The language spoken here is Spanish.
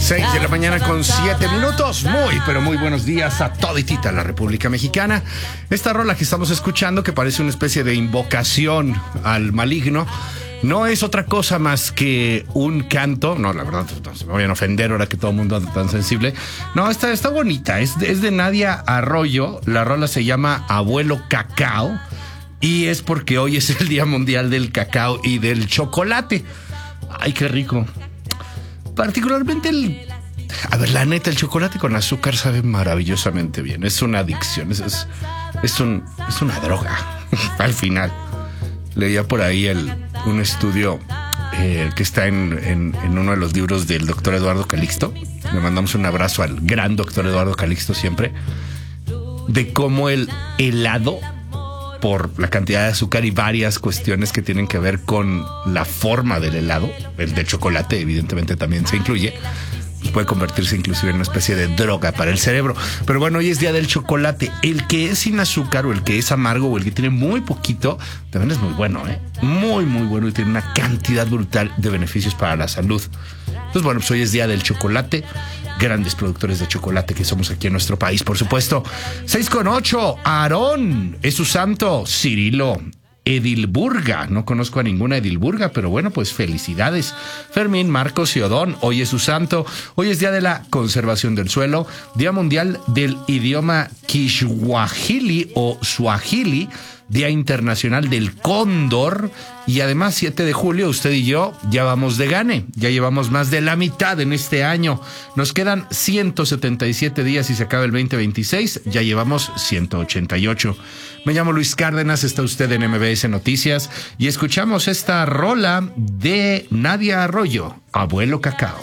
6 de la mañana con 7 minutos. Muy, pero muy buenos días a toditita la República Mexicana. Esta rola que estamos escuchando, que parece una especie de invocación al maligno, no es otra cosa más que un canto. No, la verdad, no se me vayan a ofender ahora que todo el mundo anda tan sensible. No, está bonita. Es de Nadia Arroyo. La rola se llama Abuelo Cacao. Y es porque hoy es el Día Mundial del Cacao y del Chocolate. Ay, qué rico. Particularmente la neta, el chocolate con azúcar sabe maravillosamente bien. Es una adicción, es una droga. Al final, leía por ahí un estudio que está en uno de los libros del doctor Eduardo Calixto. Le mandamos un abrazo al gran doctor Eduardo Calixto siempre. De cómo el helado, por la cantidad de azúcar y varias cuestiones que tienen que ver con la forma del helado, el de chocolate evidentemente también se incluye, pues puede convertirse inclusive en una especie de droga para el cerebro. Pero bueno, hoy es día del chocolate. El que es sin azúcar o el que es amargo o el que tiene muy poquito también es muy bueno, muy muy bueno, y tiene una cantidad brutal de beneficios para la salud. Entonces bueno, pues hoy es día del chocolate. Grandes productores de chocolate que somos aquí en nuestro país, por supuesto. 6:08, Aarón es su santo. Cirilo, Edilburga, no conozco a ninguna Edilburga, pero bueno, pues felicidades. Fermín, Marcos y Odón, hoy es su santo. Hoy es día de la conservación del suelo, Día Mundial del Idioma Kiswahili o Swahili, Día Internacional del Cóndor, y además 7 de julio usted y yo ya vamos de gane, ya llevamos más de la mitad en este año. Nos quedan 177 días y se acaba el 2026, ya llevamos 188. Me llamo Luis Cárdenas, está usted en MBS Noticias y escuchamos esta rola de Nadia Arroyo, Abuelo Cacao.